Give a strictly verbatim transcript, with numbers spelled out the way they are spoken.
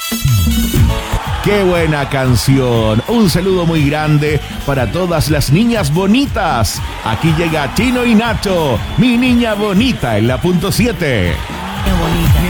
¡Qué buena canción! Un saludo muy grande para todas las niñas bonitas. Aquí llega Chino y Nacho, mi niña bonita en la punto siete. Qué bonita.